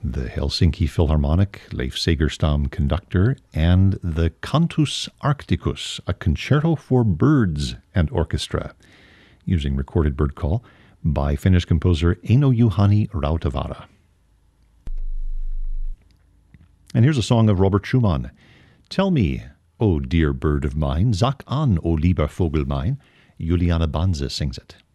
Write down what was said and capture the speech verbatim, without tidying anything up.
the Helsinki Philharmonic, Leif Segerstam conductor, and the Cantus Arcticus, a concerto for birds and orchestra, using recorded bird call by Finnish composer Eino Juhani Rautavaara. And here's a song of Robert Schumann. Tell me, O dear bird of mine, sag an, O lieber Vogel mein. Juliana Banze sings it.